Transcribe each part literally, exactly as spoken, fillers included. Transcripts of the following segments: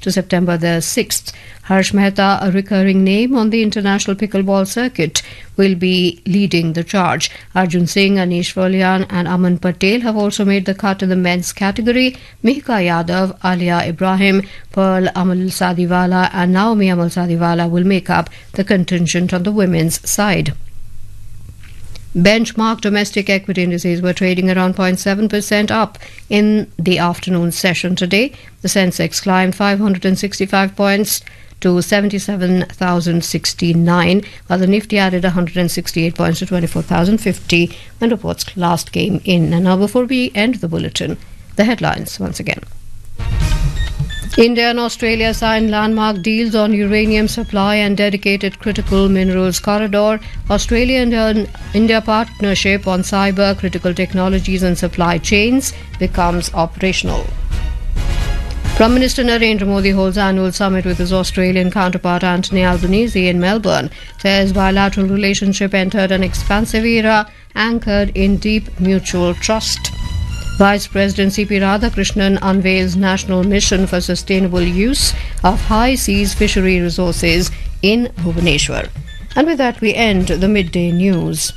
to September the sixth. Harsh Mehta, a recurring name on the international pickleball circuit, will be leading the charge. Arjun Singh, Anish Volyan and Aman Patel have also made the cut in the men's category. Mihka Yadav, Alia Ibrahim, Pearl Amal Sadiwala and Naomi Amal Sadiwala will make up the contingent on the women's side. Benchmark domestic equity indices were trading around zero point seven percent up in the afternoon session today. The Sensex climbed five hundred sixty-five points to seventy-seven thousand sixty-nine, while the Nifty added one hundred sixty-eight points to twenty-four thousand fifty when reports last came in. And now, before we end the bulletin, the headlines once again. India and Australia signed landmark deals on uranium supply and dedicated critical minerals corridor. Australia and India partnership on cyber, critical technologies and supply chains becomes operational. Prime Minister Narendra Modi holds annual summit with his Australian counterpart Anthony Albanese in Melbourne. Says bilateral relationship entered an expansive era anchored in deep mutual trust. Vice President C P Radhakrishnan unveils national mission for sustainable use of high seas fishery resources in Bhubaneswar. And with that, we end the midday news.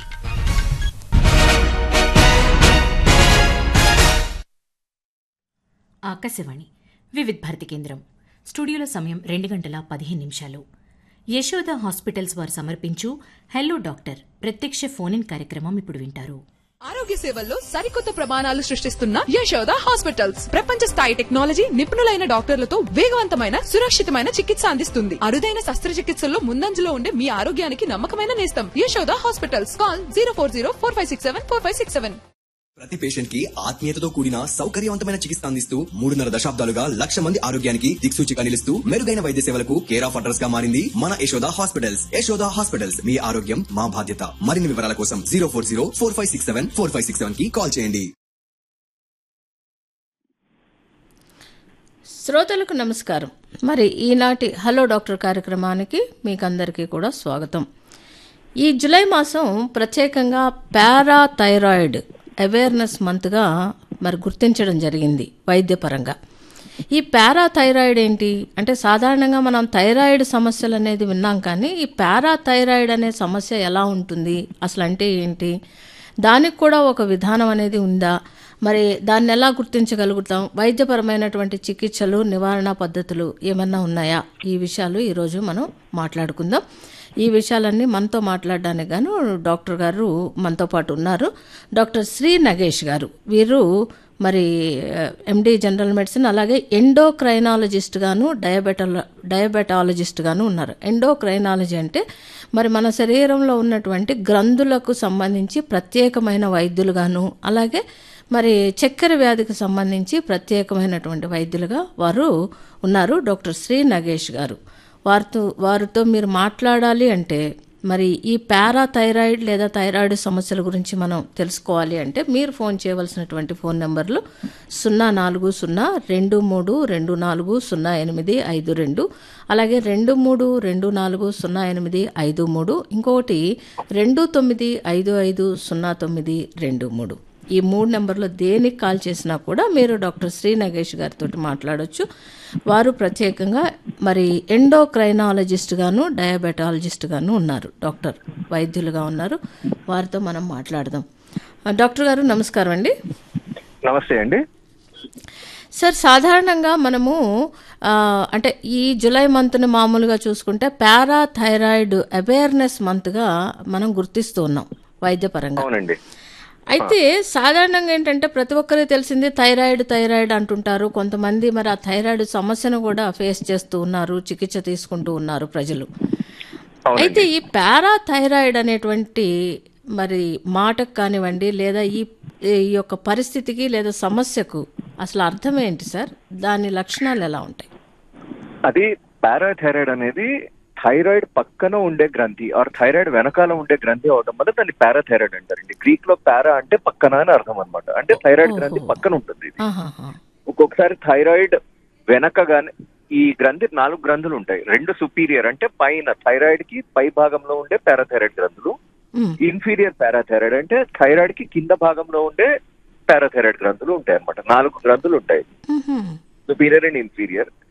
Akashvani వివిధ భారతి కేంద్రం స్టూడియోలో సమయం రెండు గంటల పదిహేను నిమిషాలు. Yashoda hospitals వారు సమర్పించు హెల్లో డాక్టర్ ప్రత్యక్ష ఫోన్ ఇన్ కార్యక్రమం ఇప్పుడు వింటారు. ఆరోగ్య సేవల్లో సరికొత్త ప్రమాణాలు సృష్టిస్తున్న యశోద హాస్పిటల్స్ ప్రపంచ స్థాయి టెక్నాలజీ, నిపుణులైన డాక్టర్లతో వేగవంతమైన సురక్షితమైన చికిత్స అందిస్తుంది. అరుదైన శస్త్రచికిత్సల్లో ముందంజలో ఉండే మీ ఆరోగ్యానికి నమ్మకమైన నేస్తం Yashoda hospitals. Call zero four zero four five six seven four five six seven. ప్రతి పేషెంట్ కి ఆత్మీయతతో కూడిన సౌకర్యవంతమైన చికిత్స అందిస్తూ మూడున్నర దశాబ్దాలుగా లక్ష మంది ఆరోగ్యానికి దిక్సూచిగా నిలుస్తూ మెరుగైన వైద్య సేవలకు కేర్ ఆఫ్ అడ్రస్ గా మారింది మన యశోద హాస్పిటల్స్. యశోద హాస్పిటల్స్, మీ ఆరోగ్యం మా బాధ్యత. మరిన్ని వివరాల కోసం zero four zero four five six seven four five six seven కి కాల్ చేయండి. శ్రోతలకు నమస్కారం. మరి ఈనాటి హలో డాక్టర్ కార్యక్రమానికి మీకందరికీ కూడా స్వాగతం. ఈ జులై మాసం ప్రత్యేకంగా పారాథైరాయిడ్ అవేర్నెస్ మంత్గా మరి గుర్తించడం జరిగింది వైద్యపరంగా. ఈ పారాథైరాయిడ్ ఏంటి అంటే, సాధారణంగా మనం థైరాయిడ్ సమస్యలు అనేది విన్నాం, కానీ ఈ పారాథైరాయిడ్ అనే సమస్య ఎలా ఉంటుంది, అసలు అంటే ఏంటి, దానికి కూడా ఒక విధానం అనేది ఉందా, మరి దాన్ని ఎలా గుర్తించగలుగుతాం, వైద్యపరమైనటువంటి చికిత్సలు, నివారణ పద్ధతులు ఏమన్నా ఉన్నాయా, ఈ విషయాలు ఈరోజు మనం మాట్లాడుకుందాం. ఈ విషయాలన్నీ మనతో మాట్లాడడానికి గాను డాక్టర్ గారు మనతో పాటు ఉన్నారు. డాక్టర్ శ్రీ నగేష్ గారు, వీరు మరి ఎండి జనరల్ మెడిసిన్, అలాగే ఎండోక్రైనాలజిస్ట్ గాను డయాబెటల డయాబెటాలజిస్ట్ గాను ఉన్నారు. ఎండోక్రైనాలజీ అంటే మరి మన శరీరంలో ఉన్నటువంటి గ్రంథులకు సంబంధించి ప్రత్యేకమైన వైద్యులుగాను, అలాగే మరి చక్కెర వ్యాధికి సంబంధించి ప్రత్యేకమైనటువంటి వైద్యులుగా వారు ఉన్నారు. డాక్టర్ శ్రీ నగేష్ గారు, వారితో వారితో మీరు మాట్లాడాలి అంటే, మరి ఈ పారాథైరాయిడ్ లేదా థైరాయిడ్ సమస్యల గురించి మనం తెలుసుకోవాలి అంటే మీరు ఫోన్ చేయవలసినటువంటి ఫోన్ నెంబర్లు సున్నా నాలుగు సున్నా రెండు మూడు రెండు నాలుగు సున్నా ఎనిమిది ఐదు రెండు, అలాగే రెండు మూడు రెండు నాలుగు సున్నా ఎనిమిది ఐదు మూడు, ఇంకొకటి రెండు తొమ్మిది ఐదు ఐదు సున్నా తొమ్మిది రెండు మూడు. ఈ మూడు నెంబర్లో దేనికి కాల్ చేసినా కూడా మీరు డాక్టర్ శ్రీ నగేష్ గారితో మాట్లాడవచ్చు. వారు ప్రత్యేకంగా మరి ఎండోక్రైనాలజిస్ట్ గాను డయాబెటాలజిస్ట్ గాను ఉన్నారు, డాక్టర్ వైద్యులుగా ఉన్నారు. వారితో మనం మాట్లాడదాం. డాక్టర్ గారు నమస్కారం అండి. నమస్తే అండి. సార్, సాధారణంగా మనము అంటే ఈ జూలై మంత్ని మామూలుగా చూసుకుంటే పారాథైరాయిడ్ అవేర్నెస్ మంత్గా మనం గుర్తిస్తూ ఉన్నాం వైద్యపరంగా. అవునండి. అయితే సాధారణంగా ఏంటంటే ప్రతి ఒక్కరికి తెలిసింది థైరాయిడ్ థైరాయిడ్ అంటుంటారు. కొంతమంది మరి ఆ థైరాయిడ్ సమస్యను కూడా ఫేస్ చేస్తూ ఉన్నారు, చికిత్స తీసుకుంటూ ఉన్నారు ప్రజలు. అయితే ఈ పారాథైరాయిడ్ అనేటువంటి మరి మాటకు కానివ్వండి, లేదా ఈ ఈ యొక్క పరిస్థితికి లేదా సమస్యకు అసలు అర్థం ఏంటి సార్? దాని లక్షణాలు ఎలా ఉంటాయి? అది పారాథైరాయిడ్ అనేది థైరాయిడ్ పక్కన ఉండే గ్రంథి ఆర్ థైరాయిడ్ వెనకాల ఉండే గ్రంథి అవడం వల్ల దాన్ని పారాథైరాయిడ్ అంటారండి. గ్రీక్ లో పారా అంటే పక్కన అని అర్థం అనమాట. అంటే థైరాయిడ్ గ్రంథి పక్కన ఉంటుంది. ఒక్కొక్కసారి థైరాయిడ్ వెనకగానే ఈ గ్రంథి నాలుగు గ్రంథులు ఉంటాయి. రెండు సుపీరియర్ అంటే పైన థైరాయిడ్ కి పై భాగంలో ఉండే పారాథైరాయిడ్ గ్రంథులు, ఇన్ఫీరియర్ పారాథైరాయిడ్ అంటే థైరాయిడ్ కి కింద భాగంలో ఉండే పారాథైరాయిడ్ గ్రంథులు ఉంటాయి అనమాట. నాలుగు గ్రంథులు ఉంటాయి, సుపీరియర్ అండ్ ఇన్ఫీరియర్.